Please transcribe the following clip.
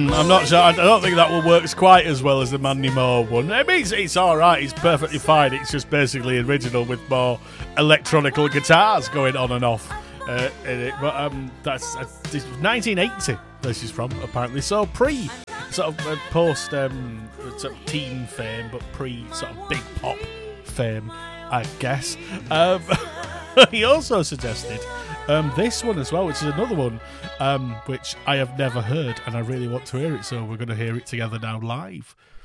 I'm not sure. I don't think that one works quite as well as the Mandy Moore one. I mean, it's all right. It's perfectly fine. It's just basically original with more electronical guitars going on and off in it. But this was 1980. This is from apparently. So pre sort of post sort of teen fame, but pre sort of big pop fame, I guess. He also suggested this one as well, which is another one which I have never heard, and I really want to hear it, so we're going to hear it together now live.